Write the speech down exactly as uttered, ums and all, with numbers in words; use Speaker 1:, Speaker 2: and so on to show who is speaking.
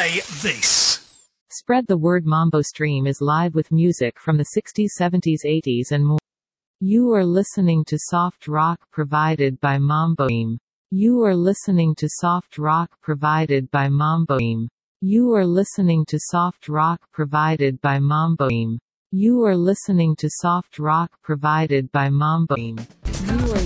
Speaker 1: play this.
Speaker 2: Spread the word. Mambo Stream is live with music from the sixties, seventies, eighties and more. You are listening to soft rock provided by Mambo Stream. You are listening to soft rock provided by Mambo Stream. You are listening to soft rock provided by Mambo Stream. You are listening to soft rock provided by Mambo Stream. You are